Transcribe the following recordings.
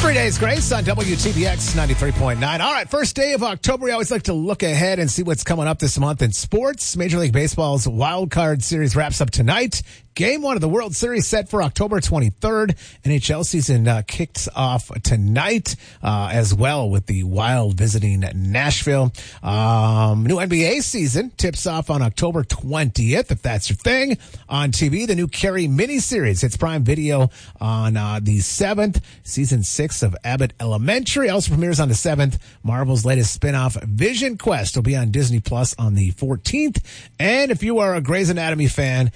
3 Days Grace on WTBX 93.9. All right, first day of October. We always like to look ahead and see what's coming up this month in sports. Major League Baseball's Wild Card Series wraps up tonight. Game 1 of the World Series set for October 23rd. NHL season kicks off tonight as well with the Wild visiting Nashville. New NBA season tips off on October 20th, if that's your thing. On TV, the new Carrie miniseries hits Prime Video on the 7th. Season 6 of Abbott Elementary also premieres on the 7th. Marvel's latest spinoff, Vision Quest, will be on Disney Plus on the 14th. And if you are a Grey's Anatomy fan,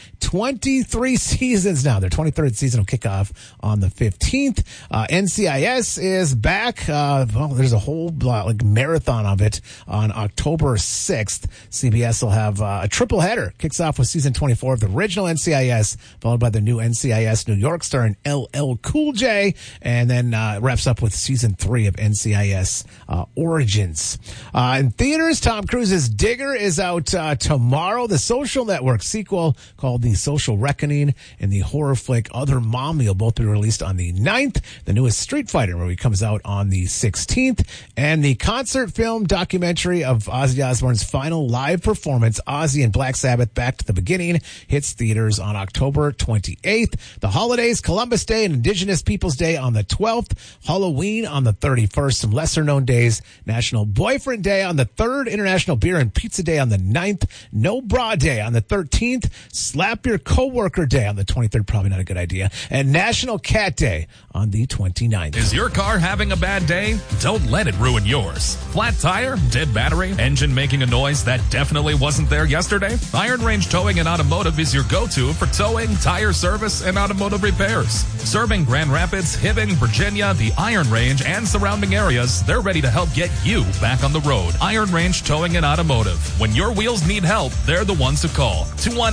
23 seasons now. Their 23rd season will kick off on the 15th. NCIS is back. There's a whole marathon of it on October 6th. CBS will have a triple header. Kicks off with season 24 of the original NCIS, followed by the new NCIS New York starring LL Cool J, and then wraps up with season 3 of NCIS Origins. In theaters, Tom Cruise's Digger is out tomorrow. The Social Network sequel called The Social Reckoning and the horror flick Other Mommy will both be released on the 9th. The newest Street Fighter movie comes out on the 16th. And the concert film documentary of Ozzy Osbourne's final live performance, Ozzy and Black Sabbath Back to the Beginning, hits theaters on October 28th. The holidays, Columbus Day and Indigenous Peoples Day on the 12th. Halloween on the 31st. Some lesser known days. National Boyfriend Day on the 3rd. International Beer and Pizza Day on the 9th. No Bra Day on the 13th. Slap Your Coworker Day on the 23rd. Probably not a good idea. And National Cat Day on the 29th. Is your car having a bad day? Don't let it ruin yours. Flat tire, dead battery, engine making a noise that definitely wasn't there yesterday? Iron Range Towing and Automotive is your go-to for towing, tire service, and automotive repairs. Serving Grand Rapids, Hibbing, Virginia, the Iron Range, and surrounding areas, they're ready to help get you back on the road. Iron Range Towing and Automotive. When your wheels need help, they're the ones to call.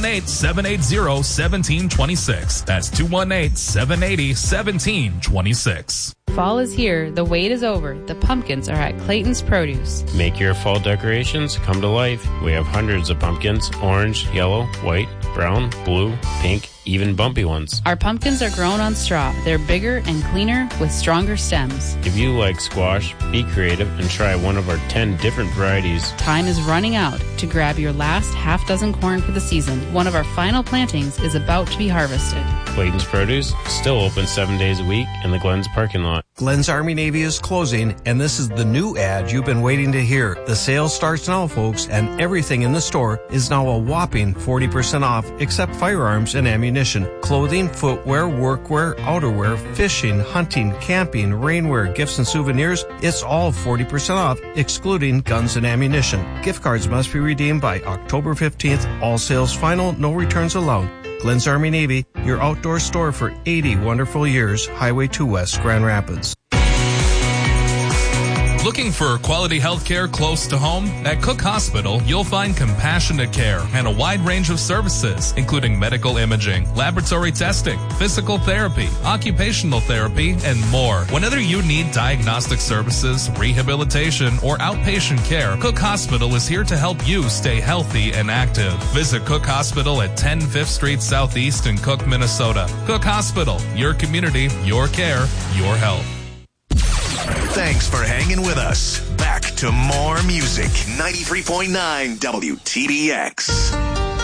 218-780-1726. That's 218-780-1726. Fall is here. The wait is over. The pumpkins are at Clayton's Produce. Make your fall decorations come to life. We have hundreds of pumpkins, orange, yellow, white, brown, blue, pink, even bumpy ones. Our pumpkins are grown on straw. They're bigger and cleaner with stronger stems. If you like squash, be creative and try one of our 10 different varieties. Time is running out to grab your last half dozen corn for the season. One of our final plantings is about to be harvested. Clayton's Produce, still open 7 days a week in the Glens parking lot. Glens Army-Navy is closing, and this is the new ad you've been waiting to hear. The sale starts now, folks, and everything in the store is now a whopping 40% off, except firearms and ammunition. Clothing, footwear, workwear, outerwear, fishing, hunting, camping, rainwear, gifts and souvenirs, it's all 40% off, excluding guns and ammunition. Gift cards must be redeemed by October 15th. All sales final, no returns allowed. Glens Army-Navy, your outdoor store for 80 wonderful years. Highway 2 West, Grand Rapids. Looking for quality health care close to home? At Cook Hospital, you'll find compassionate care and a wide range of services, including medical imaging, laboratory testing, physical therapy, occupational therapy, and more. Whenever you need diagnostic services, rehabilitation, or outpatient care, Cook Hospital is here to help you stay healthy and active. Visit Cook Hospital at 10 5th Street Southeast in Cook, Minnesota. Cook Hospital, your community, your care, your health. Thanks for hanging with us. Back to more music. 93.9 WTBX.